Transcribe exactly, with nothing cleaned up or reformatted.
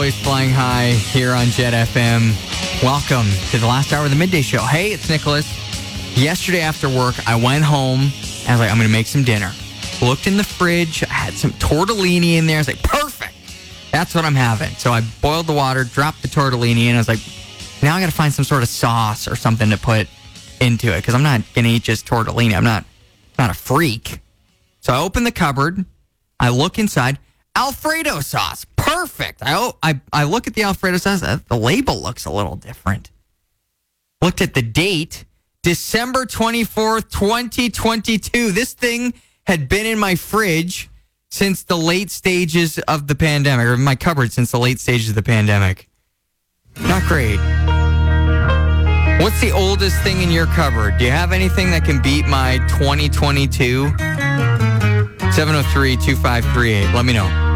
always flying high here on Jet F M. Welcome to the last hour of the midday show. Hey, it's Nicholas. Yesterday after work, I went home and I was like, I'm going to make some dinner. Looked in the fridge. I had some tortellini in there. I was like, perfect. That's what I'm having. So I boiled the water, dropped the tortellini, and I was like, now I got to find some sort of sauce or something to put into it because I'm not going to eat just tortellini. I'm not, not a freak. So I open the cupboard. I look inside. Alfredo sauce. Perfect. I, I, I look at the Alfredo sauce. The label looks a little different. Looked at the date. December twenty-fourth, twenty twenty-two. This thing had been in my fridge since the late stages of the pandemic, or my cupboard since the late stages of the pandemic. Not great. What's the oldest thing in your cupboard? Do you have anything that can beat my twenty twenty-two? seven oh three, two five three eight. Let me know.